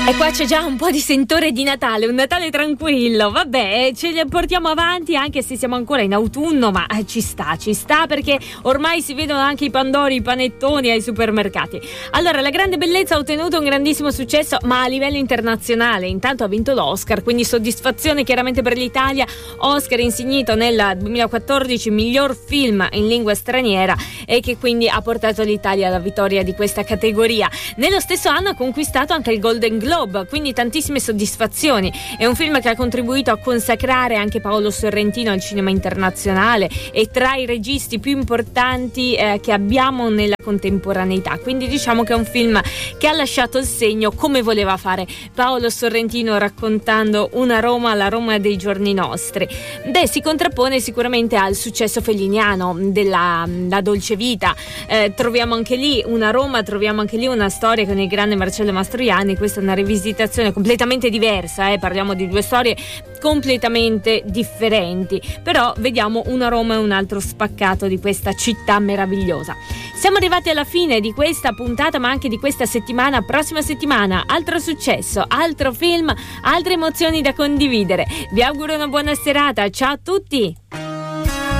E qua c'è già un po' di sentore di Natale, un Natale tranquillo, vabbè, ce le portiamo avanti anche se siamo ancora in autunno, ma ci sta perché ormai si vedono anche i pandori, i panettoni ai supermercati. Allora, La grande bellezza ha ottenuto un grandissimo successo, ma a livello internazionale. Intanto ha vinto l'Oscar, quindi soddisfazione chiaramente per l'Italia. Oscar insignito nel 2014 miglior film in lingua straniera e che quindi ha portato l'Italia alla vittoria di questa categoria. Nello stesso anno ha conquistato anche il Golden Globe, quindi tantissime soddisfazioni. È un film che ha contribuito a consacrare anche Paolo Sorrentino al cinema internazionale e tra i registi più importanti che abbiamo nella contemporaneità, quindi diciamo che è un film che ha lasciato il segno come voleva fare Paolo Sorrentino, raccontando una Roma, la Roma dei giorni nostri. Si contrappone sicuramente al successo felliniano della La dolce vita. Troviamo anche lì una Roma, troviamo anche lì una storia con il grande Marcello Mastroianni. Questa è una rivisitazione completamente diversa, parliamo di due storie completamente differenti, però vediamo una Roma e un altro spaccato di questa città meravigliosa. Siamo arrivati alla fine di questa puntata, ma anche di questa settimana. Prossima settimana altro successo, altro film, altre emozioni da condividere. Vi auguro una buona serata, ciao a tutti.